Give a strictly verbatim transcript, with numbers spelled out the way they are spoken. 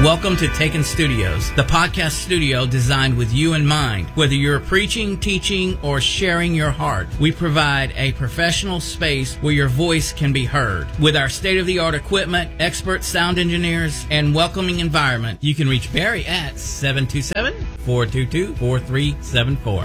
Welcome to Taken Studios, the podcast studio designed with you in mind. Whether you're preaching, teaching, or sharing your heart, we provide a professional space where your voice can be heard. With our state-of-the-art equipment, expert sound engineers, and welcoming environment, you can reach Barry at seven two seven, four two two, four three seven four.